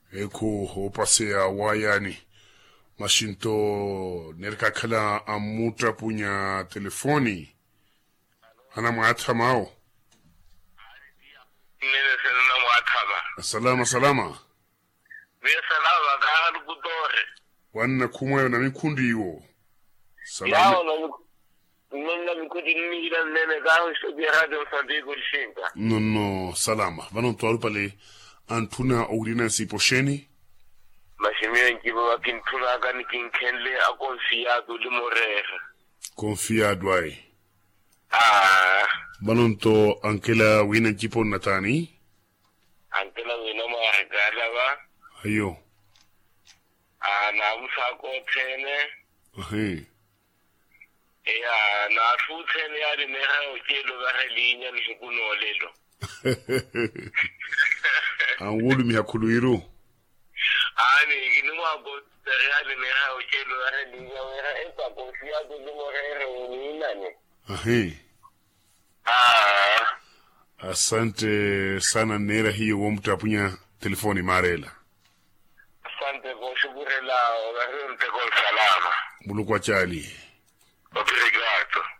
eko ho pasea wayani mashinto nerka kala amutra punya telefoni ana mwata mao nene sana mwataba salama we salama ga gudore wanna kumwe na mikundi hiyo yao na mikundi mira nene ga shobi radio Santiago Shinga no salama bano to alpale antuna urina si posheni mashimia nkiba wakintuna gani kinkenle akonfiado limorere confiado ai balonto ankela wina kipo natani ankela wina margala ba ayo na musako tene na futene yari neha okelo barelinya nishukunolelo anwulu mi hakuluiru ani kinuma go yari neha okelo barelinya wera esa confiado limorere unine asante sana nera hiyo womtapunya telefoni marela asante kwa shukurela ogarente kwa salama bulu kwa chali obrigado